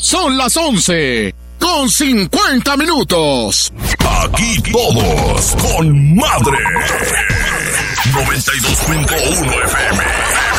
Son las 11:50. Aquí todos con madre. 92.1 FM.